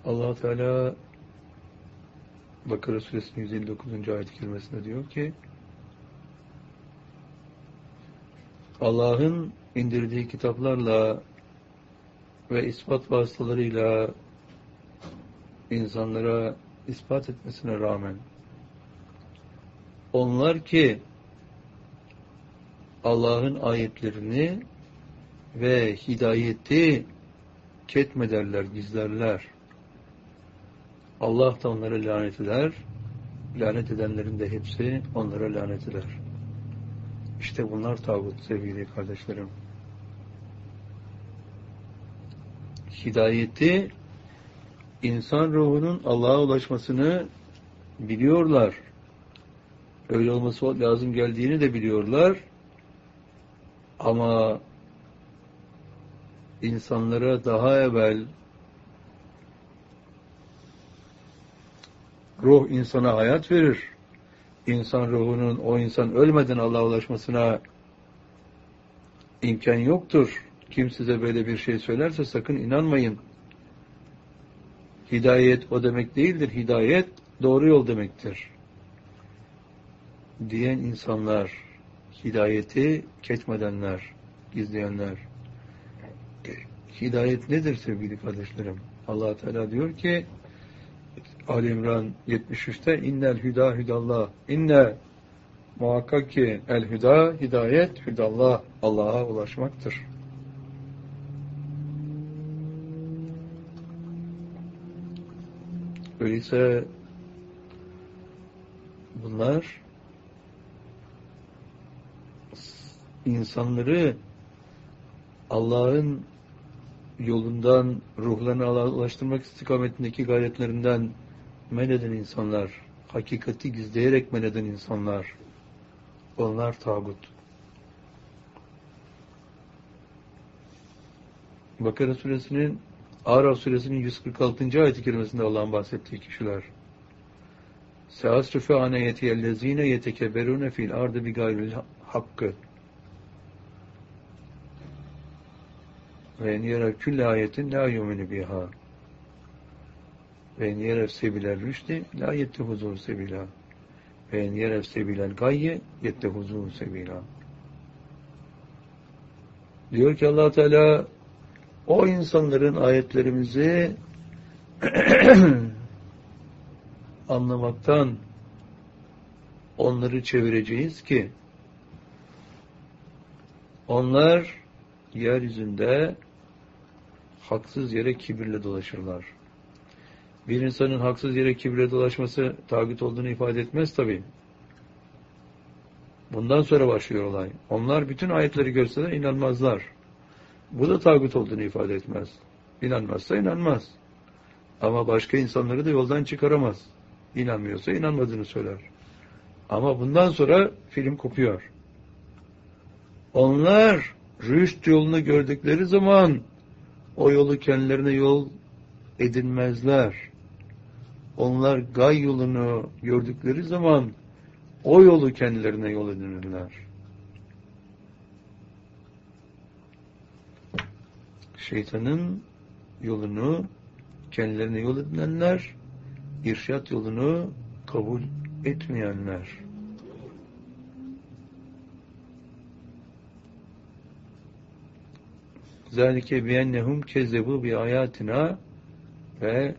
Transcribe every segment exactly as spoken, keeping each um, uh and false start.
Allah Teala Bakara Suresinin yüz elli dokuzuncu ayet-i kerimesinde diyor ki Allah'ın indirdiği kitaplarla ve ispat vasıtalarıyla insanlara ispat etmesine rağmen onlar ki Allah'ın ayetlerini ve hidayeti ketmederler, gizlerler. Allah da onlara lanet eder. Lanet edenlerin de hepsi onlara lanet eder. İşte bunlar tağut sevgili kardeşlerim. Hidayeti, insan ruhunun Allah'a ulaşmasını biliyorlar. Öyle olması lazım geldiğini de biliyorlar. Ama insanlara daha evvel ruh insana hayat verir. İnsan ruhunun o insan ölmeden Allah'a ulaşmasına imkan yoktur. Kim size böyle bir şey söylerse sakın inanmayın. Hidayet o demek değildir. Hidayet doğru yol demektir. Diyen insanlar, hidayeti ketmedenler, gizleyenler. Hidayet nedir sevgili kardeşlerim? Allah Teala diyor ki Ali İmran yetmiş üçte innel hüda hüdallah. İnne muhakkak ki el hüda hidayet hüdallah. Allah'a ulaşmaktır. Öyleyse bunlar insanları Allah'ın yolundan, ruhlarını Allah'a ulaştırmak istikametindeki gayretlerinden men eden insanlar, hakikati gizleyerek men eden insanlar, onlar tağut. Bakara suresinin, Araf suresinin yüz kırk altıncı ayet-i kerimesinde Allah'ın bahsettiği kişiler. Seasrife an ayetiyellezine yetekeberune fil ardı bi gayril hakkı. Ve en yere külle ayetin la yuminu biha. Ve en yere sebiler rüşti la yettehuzur sebila. Ve en yere sebiler gayye yettehuzur sebila. Diyor ki Allah Teala o insanların ayetlerimizi anlamaktan onları çevireceğiz ki onlar yeryüzünde haksız yere kibirle dolaşırlar. Bir insanın haksız yere kibirle dolaşması tağut olduğunu ifade etmez tabi. Bundan sonra başlıyor olay. Onlar bütün ayetleri görseler inanmazlar. Bu da tağut olduğunu ifade etmez. İnanmazsa inanmaz. Ama başka insanları da yoldan çıkaramaz. İnanmıyorsa inanmadığını söyler. Ama bundan sonra film kopuyor. Onlar rüşt yolunu gördükleri zaman o yolu kendilerine yol edinmezler. Onlar gay yolunu gördükleri zaman o yolu kendilerine yol edinirler. Şeytanın yolunu kendilerine yol edinenler, irşat yolunu kabul etmeyenler. Zalike biyennehum kezzebu bi ayatina ve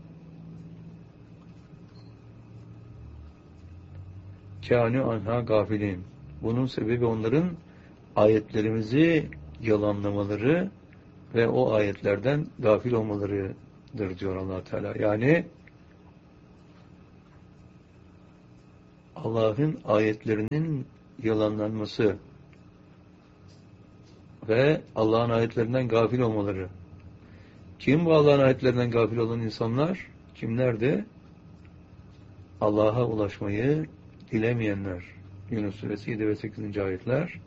kânû anhâ gafilin. Bunun sebebi onların ayetlerimizi yalanlamaları ve o ayetlerden gafil olmalarıdır diyor Allah Teala. Yani Allah'ın ayetlerinin yalanlanması ve Allah'ın ayetlerinden gafil olmaları. Kim bu Allah'ın ayetlerinden gafil olan insanlar? Kimlerdi? Allah'a ulaşmayı dilemeyenler. Yunus suresi yedi ve sekizinci ayetler.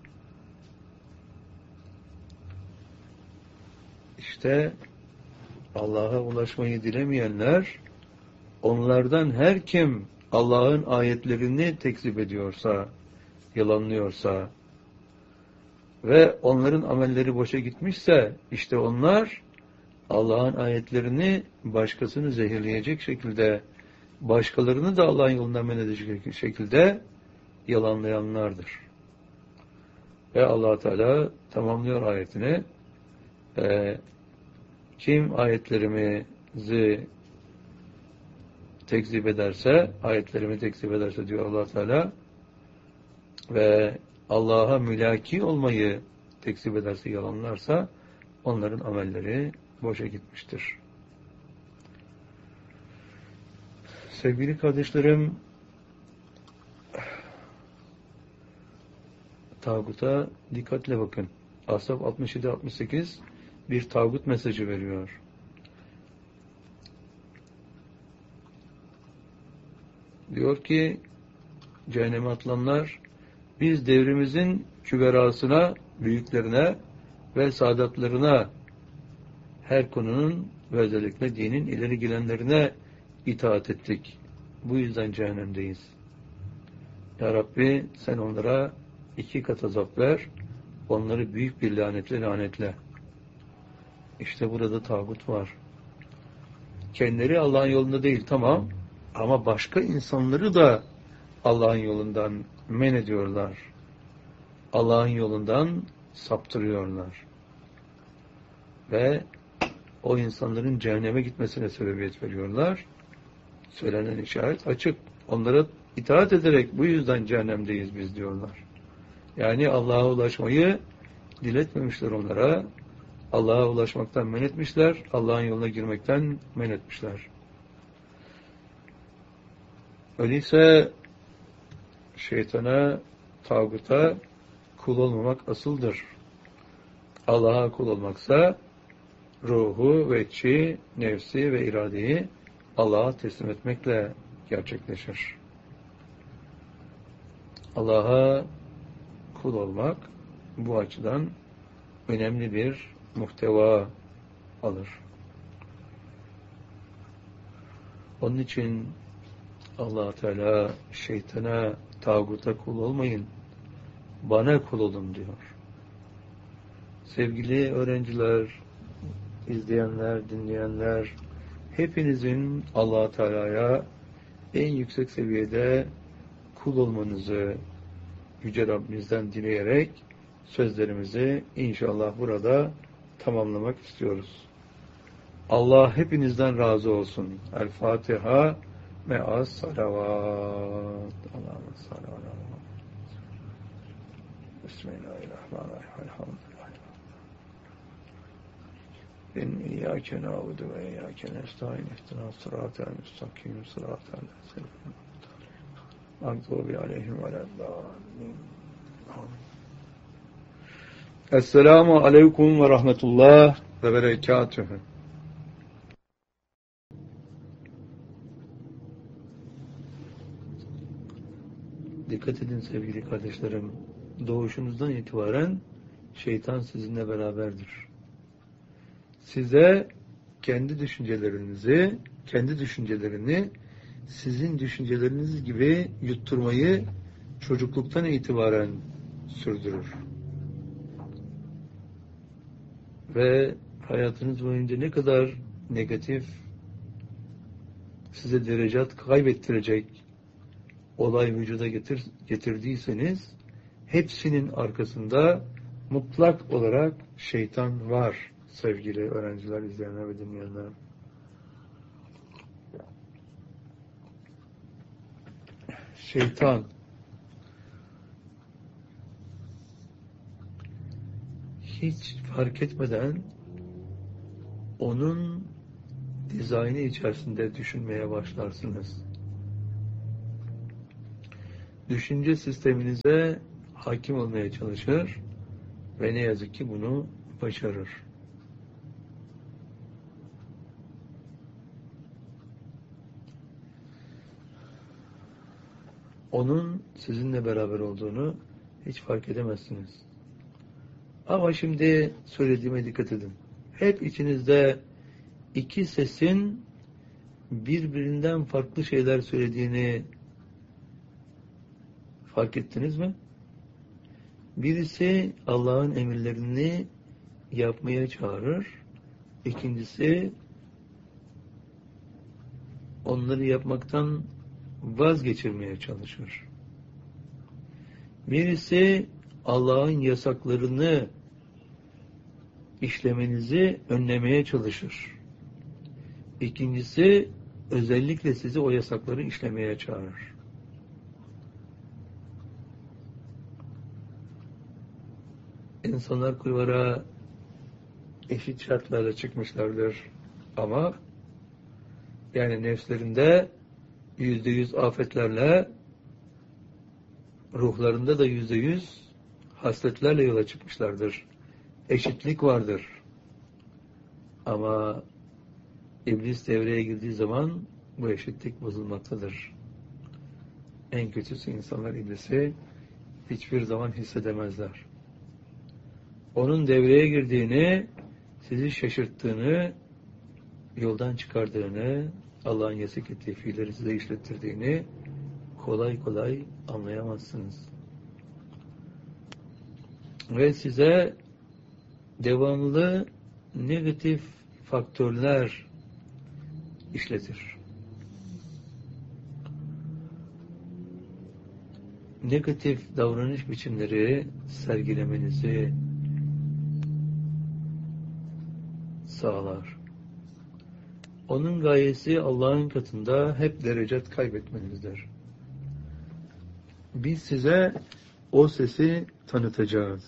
İşte Allah'a ulaşmayı dilemeyenler, onlardan her kim Allah'ın ayetlerini tekzip ediyorsa, yalanlıyorsa ve onların amelleri boşa gitmişse, işte onlar Allah'ın ayetlerini başkasını zehirleyecek şekilde, başkalarını da Allah'ın yolundan men edecek şekilde yalanlayanlardır. Ve Allah Teala tamamlıyor ayetini. Ee, kim ayetlerimizi tekzip ederse, ayetlerimi tekzip ederse diyor Allah Teala, ve Allah'a mülaki olmayı tekzip ederse, yalanlarsa, onların amelleri boşa gitmiştir. Sevgili kardeşlerim, tağuta dikkatle bakın. Ashab altmış yedi altmış sekiz bir tağut mesajı veriyor. Diyor ki, cehenneme atılanlar, biz devrimizin küberasına, büyüklerine ve saadatlarına, her konunun ve özellikle dinin ileri gelenlerine itaat ettik. Bu yüzden cehennemdeyiz. Ya Rabbi, sen onlara iki kat azap ver, onları büyük bir lanetle lanetle. İşte burada tağut var. Kendileri Allah'ın yolunda değil, tamam, ama başka insanları da Allah'ın yolundan men ediyorlar. Allah'ın yolundan saptırıyorlar. Ve o insanların cehenneme gitmesine sebebiyet veriyorlar. Söylenen işaret açık. Onlara itaat ederek bu yüzden cehennemdeyiz biz diyorlar. Yani Allah'a ulaşmayı diletmemişler onlara. Allah'a ulaşmaktan men etmişler. Allah'ın yoluna girmekten men etmişler. Öyleyse şeytana, tağuta kul olmamak asıldır. Allah'a kul olmaksa ruhu, veçi, nefsi ve iradeyi Allah'a teslim etmekle gerçekleşir. Allah'a kul olmak bu açıdan önemli bir muhteva alır. Onun için Allah Teala şeytana, tağuta kul olmayın, bana kul olun diyor. Sevgili öğrenciler, izleyenler, dinleyenler, hepinizin Allah Teala'ya en yüksek seviyede kul olmanızı Yüce Rabbimizden dileyerek sözlerimizi inşallah burada tamamlamak istiyoruz. Allah hepinizden razı olsun. El Fatiha me'as salavat. Allah'ın salavat. Bismillahirrahmanirrahim. Elhamdülillah. İn iyyâke na'budu ve iyyâke nestaîn. İhdinas sıratal müstakîm. Sıratal lezîne mağdûbi aleyhim veleddâllîn. Esselamu aleyküm ve rahmetullah ve berekatühü. Dikkat edin sevgili kardeşlerim. Doğuşunuzdan itibaren şeytan sizinle beraberdir. Size kendi düşüncelerinizi, kendi düşüncelerini sizin düşünceleriniz gibi yutturmayı çocukluktan itibaren sürdürür. Ve hayatınız boyunca ne kadar negatif, size derecat kaybettirecek olay vücuda getir, getirdiyseniz hepsinin arkasında mutlak olarak şeytan var sevgili öğrenciler, izleyenler ve dinleyenler. Şeytan hiç fark etmeden onun dizaynı içerisinde düşünmeye başlarsınız. Düşünce sisteminize hakim olmaya çalışır ve ne yazık ki bunu başarır. Onun sizinle beraber olduğunu hiç fark edemezsiniz. Ama şimdi söylediğime dikkat edin. Hep içinizde iki sesin birbirinden farklı şeyler söylediğini fark ettiniz mi? Birisi Allah'ın emirlerini yapmaya çağırır. İkincisi, onları yapmaktan vazgeçirmeye çalışır. Birisi Allah'ın yasaklarını işlemenizi önlemeye çalışır. İkincisi, özellikle sizi o yasakları işlemeye çağırır. İnsanlar kulvara eşit şartlarla çıkmışlardır. Ama yani nefslerinde yüzde yüz afetlerle, ruhlarında da yüzde yüz hasletlerle yola çıkmışlardır. Eşitlik vardır. Ama İblis devreye girdiği zaman bu eşitlik bozulmaktadır. En kötüsü insanlar iblisi hiçbir zaman hissedemezler. Onun devreye girdiğini, sizi şaşırttığını, yoldan çıkardığını, Allah'ın yasak ettiği fiilleri size işlettirdiğini kolay kolay anlayamazsınız. Ve size devamlı negatif faktörler işletir. Negatif davranış biçimleri sergilemenizi sağlar. Onun gayesi Allah'ın katında hep derecet kaybetmenizdir. Biz size o sesi tanıtacağız.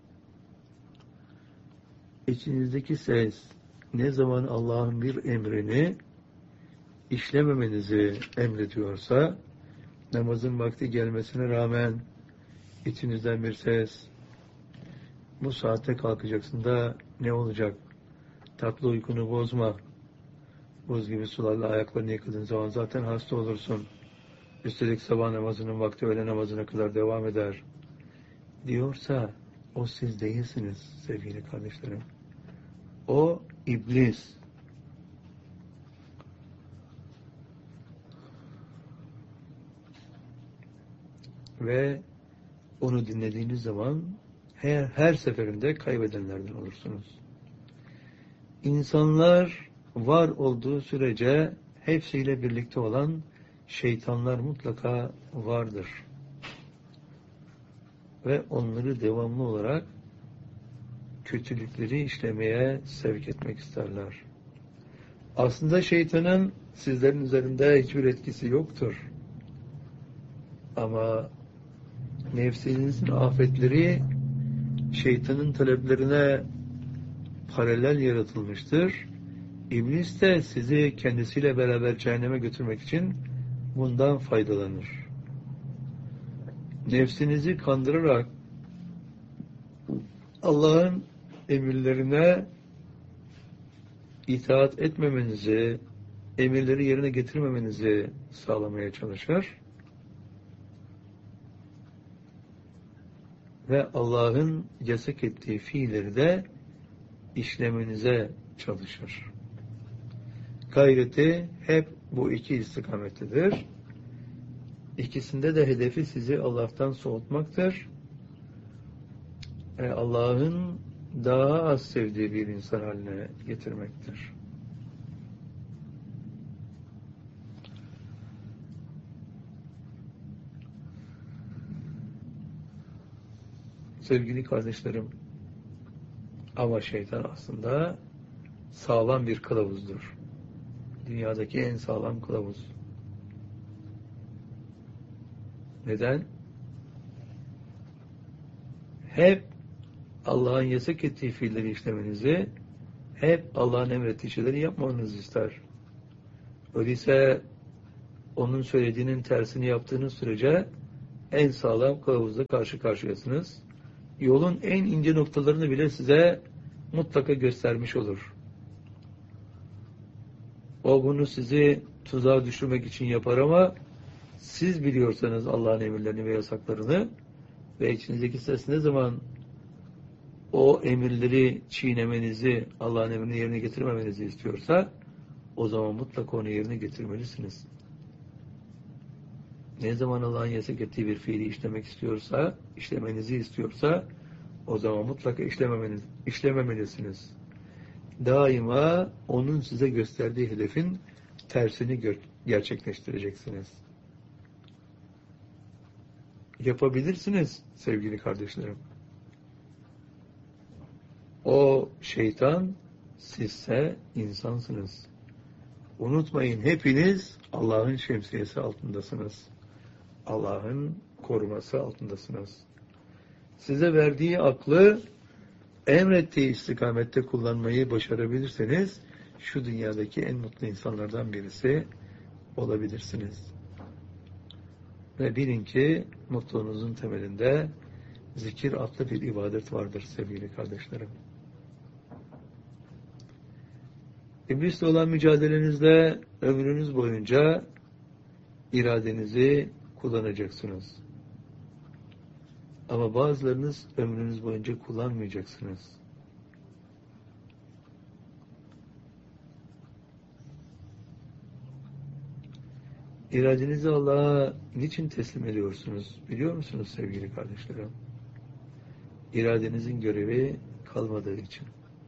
İçinizdeki ses ne zaman Allah'ın bir emrini işlememenizi emrediyorsa, namazın vakti gelmesine rağmen içinizden bir ses, bu saatte kalkacaksın da ne olacak? Tatlı uykunu bozma. Buz gibi sularla ayaklarını yıkadığın zaman zaten hasta olursun. Üstelik sabah namazının vakti öğle namazına kadar devam eder diyorsa, o siz değilsiniz sevgili kardeşlerim. O iblis. Ve onu dinlediğiniz zaman her, her seferinde kaybedenlerden olursunuz. İnsanlar var olduğu sürece hepsiyle birlikte olan şeytanlar mutlaka vardır. Ve onları devamlı olarak kötülükleri işlemeye sevk etmek isterler. Aslında şeytanın sizlerin üzerinde hiçbir etkisi yoktur. Ama nefsinizin afetleri şeytanın taleplerine paralel yaratılmıştır. İblis de sizi kendisiyle beraber cehenneme götürmek için bundan faydalanır. Nefsinizi kandırarak Allah'ın emirlerine itaat etmemenizi, emirleri yerine getirmemenizi sağlamaya çalışır. Ve Allah'ın yasak ettiği fiilleri de işlemenize çalışır. Gayreti hep bu iki istikamettedir. İkisinde de hedefi sizi Allah'tan soğutmaktır. E Allah'ın daha az sevdiği bir insan haline getirmektir. Sevgili kardeşlerim, ama şeytan aslında sağlam bir kılavuzdur. Dünyadaki en sağlam kılavuz. Neden? Hep Allah'ın yasak ettiği fiilleri işlemenizi, hep Allah'ın emrettiği şeyleri yapmanızı ister. Öyleyse onun söylediğinin tersini yaptığınız sürece en sağlam kılavuzla karşı karşıyasınız. Yolun en ince noktalarını bile size mutlaka göstermiş olur. O bunu sizi tuzağa düşürmek için yapar ama siz biliyorsanız Allah'ın emirlerini ve yasaklarını ve içinizdeki ses ne zaman o emirleri çiğnemenizi, Allah'ın emrini yerine getirmemenizi istiyorsa, o zaman mutlaka onu yerine getirmelisiniz. Ne zaman Allah'ın yasak ettiği bir fiili işlemek istiyorsa, işlemenizi istiyorsa, o zaman mutlaka işlememeniz, işlememelisiniz. daima onun size gösterdiği hedefin tersini gör- gerçekleştireceksiniz. Yapabilirsiniz sevgili kardeşlerim. O şeytan, sizse insansınız. Unutmayın, hepiniz Allah'ın şemsiyesi altındasınız. Allah'ın koruması altındasınız. Size verdiği aklı emrettiği istikamette kullanmayı başarabilirseniz şu dünyadaki en mutlu insanlardan birisi olabilirsiniz. Ve bilin ki mutluluğunuzun temelinde zikir adlı bir ibadet vardır sevgili kardeşlerim. İblisle olan mücadelenizde ömrünüz boyunca iradenizi kullanacaksınız. Ama bazılarınız ömrünüz boyunca kullanmayacaksınız. İradenizi Allah'a niçin teslim ediyorsunuz? Biliyor musunuz sevgili kardeşlerim? İradenizin görevi kalmadığı için.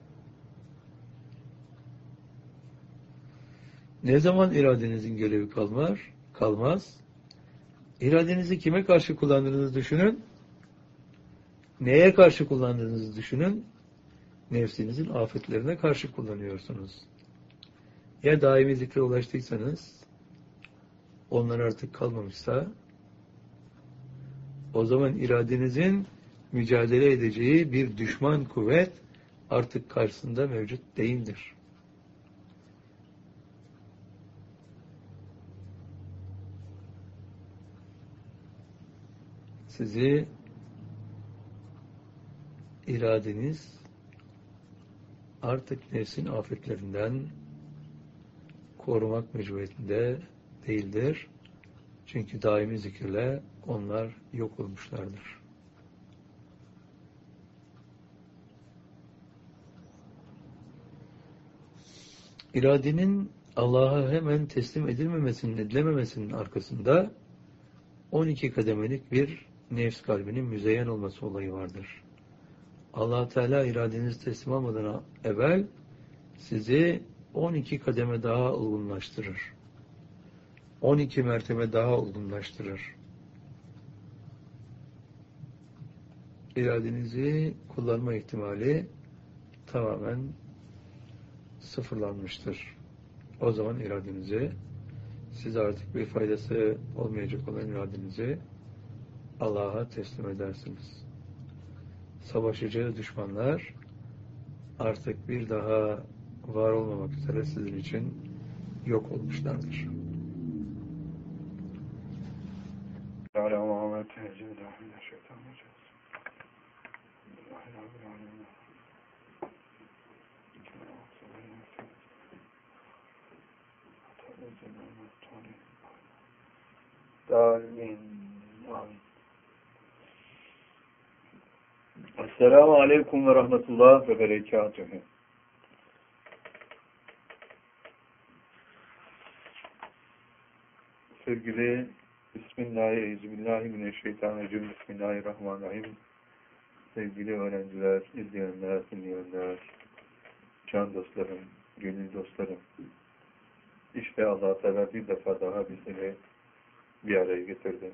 Ne zaman iradenizin görevi kalmar? Kalmaz. İradenizi kime karşı kullandığınızı düşünün. Neye karşı kullandığınızı düşünün. Nefsinizin afetlerine karşı kullanıyorsunuz. Ya daimi zikre ulaştıysanız, onlar artık kalmamışsa, o zaman iradenizin mücadele edeceği bir düşman kuvvet artık karşısında mevcut değildir. Sizi iradeniz artık nefsin afetlerinden korumak mecburiyetinde değildir. Çünkü daimi zikirle onlar yok olmuşlardır. İradenin Allah'a hemen teslim edilmemesinin, edilememesinin arkasında on iki kademelik bir nefs kalbinin müzeyyen olması olayı vardır. Allah Teala iradenizi teslim almadan evvel sizi on iki kademe daha olgunlaştırır. on iki mertebe daha olgunlaştırır. İradenizi kullanma ihtimali tamamen sıfırlanmıştır. O zaman iradenizi, size artık bir faydası olmayacak olan iradenizi Allah'a teslim edersiniz. Savaşacağı düşmanlar artık bir daha var olmamak üzere sizin için yok olmuşlardır. Ala Muhammed teheccüde şeytanirracim. Amin. Amin. Esselamu Aleyküm ve Rahmetullah ve Berekatuhu. Sevgili Bismillahirrahmanirrahim. Bismillahirrahmanirrahim. Sevgili öğrenciler, izleyenler, dinleyenler, can dostlarım, gönül dostlarım. İşte Allah Teala bir defa daha bizleri bir araya getirdi.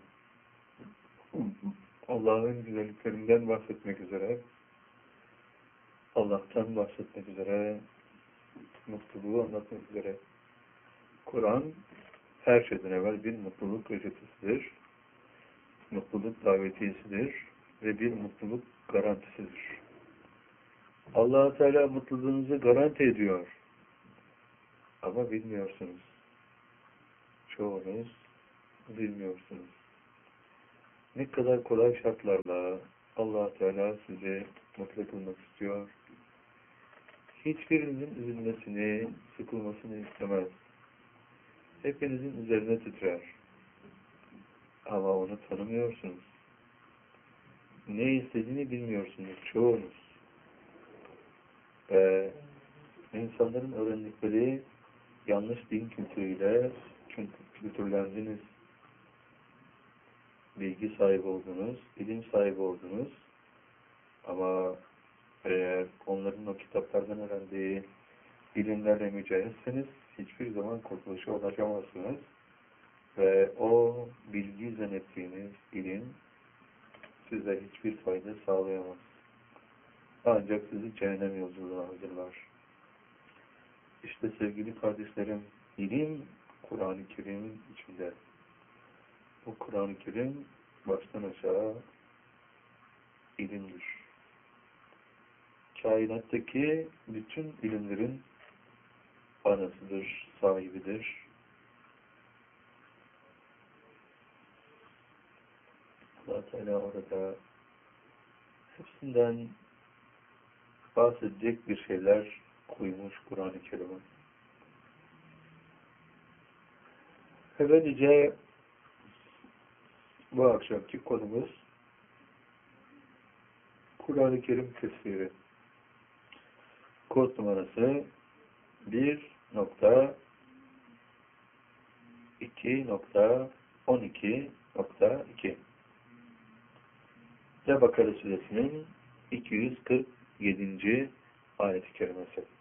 Allah'ın güzelliklerinden bahsetmek üzere, Allah'tan bahsetmek üzere, mutluluğu anlatmak üzere. Kur'an her şeyden evvel bir mutluluk reçetesidir, mutluluk davetiyesidir ve bir mutluluk garantisidir. Allah Teala mutluluğunuzu garanti ediyor. Ama bilmiyorsunuz. Çoğunuz bilmiyorsunuz. Ne kadar kolay şartlarla Allah Teala sizi mutlu kılmak istiyor. Hiçbirinizin üzülmesini, sıkılmasını istemez. Hepinizin üzerine titrer. Ama onu tanımıyorsunuz. Ne istediğini bilmiyorsunuz çoğunuz. Ve insanların öğrendikleri yanlış din kültürüyle çünkü kültürlendiniz. Bilgi sahibi oldunuz, ilim sahibi oldunuz. Ama eğer onların o kitaplardan öğrendiği ilimlerle mücahitseniz hiçbir zaman kurtuluşa ulaşamazsınız. Ve o bilgi zannettiğiniz ilim size hiçbir fayda sağlayamaz. Ancak sizi cehennem yolculuğuna hazırlar. İşte sevgili kardeşlerim, ilim Kur'an-ı Kerim'in içinde. Bu Kur'an-ı Kerim baştan aşağı ilimdir. Kainattaki bütün ilimlerin anasıdır, sahibidir. Allah Teala orada hepsinden bahsedecek bir şeyler koymuş Kur'an-ı Kerim'e. Evvelice bu akşamki konumuz Kur'an-ı Kerim tefsiri. Kod numarası bir nokta iki nokta on iki nokta iki ve Bakara Suresinin iki yüz kırk yedinci ayet-i kerimesi.